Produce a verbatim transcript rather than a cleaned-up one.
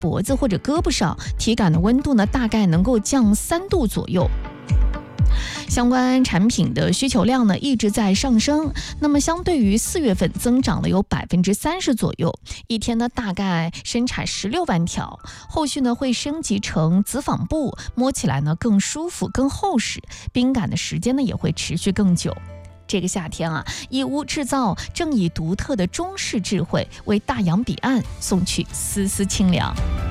脖子或者胳膊上，体感的温度呢大概能够降三度左右。相关产品的需求量呢一直在上升，那么相对于四月份增长了有百分之三十左右，一天呢大概生产十六万条，后续呢会升级成子纺布，摸起来呢更舒服、更厚实，冰感的时间呢也会持续更久。这个夏天啊，义乌制造正以独特的中式智慧为大洋彼岸送去丝丝清凉。